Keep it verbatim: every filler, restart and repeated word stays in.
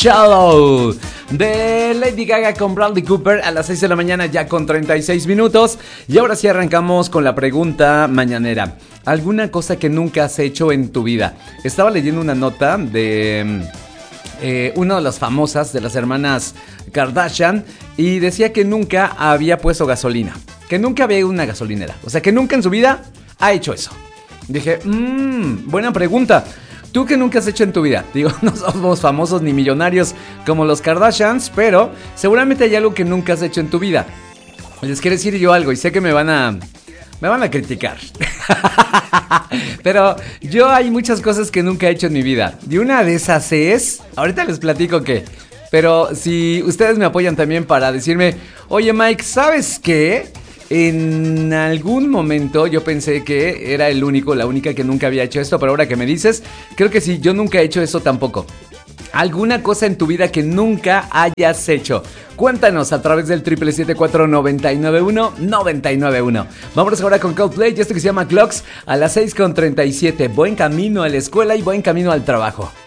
Shallow de Lady Gaga con Bradley Cooper a las seis de la mañana ya con treinta y seis minutos. Y ahora sí arrancamos con la pregunta mañanera. ¿Alguna cosa que nunca has hecho en tu vida? Estaba leyendo una nota de eh, una de las famosas de las hermanas Kardashian y decía que nunca había puesto gasolina, que nunca había ido a una gasolinera, o sea que nunca en su vida ha hecho eso. Dije, mmm, buena pregunta. ¿Tú qué nunca has hecho en tu vida? Digo, no somos famosos ni millonarios como los Kardashians, pero seguramente hay algo que nunca has hecho en tu vida. Les quiero decir yo algo y sé que me van a... Me van a criticar. Pero yo hay muchas cosas que nunca he hecho en mi vida. Y una de esas es... Ahorita les platico qué. Pero si ustedes me apoyan también para decirme... Oye Mike, ¿sabes qué? En algún momento yo pensé que era el único, la única que nunca había hecho esto, pero ahora que me dices, creo que sí, yo nunca he hecho eso tampoco. ¿Alguna cosa en tu vida que nunca hayas hecho? Cuéntanos a través del triple siete cuatro nueve nueve uno nueve nueve uno. Vámonos ahora con Coldplay y esto que se llama Clocks a las seis con treinta y siete. Buen camino a la escuela y buen camino al trabajo.